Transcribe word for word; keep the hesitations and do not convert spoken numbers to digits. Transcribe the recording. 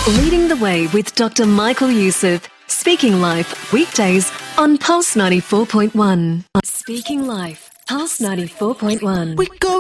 Leading the Way with Doctor Michael Youssef. Speaking Life, weekdays on Pulse ninety-four point one. Speaking Life, Pulse ninety-four point one. We go